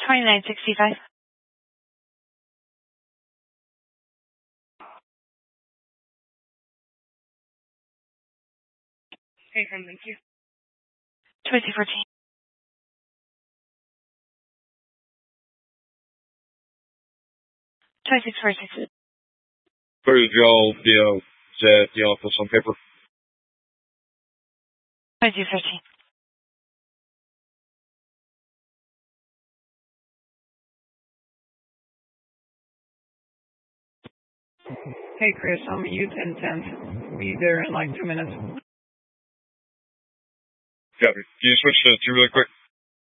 2965. Okay, thank you. 2214. 2646. Cruise Joel, is at the office on paper. 2215. Hey, Chris, I'm at U-1010. Be there in like 2 minutes. Copy. Can you switch to 2 really quick?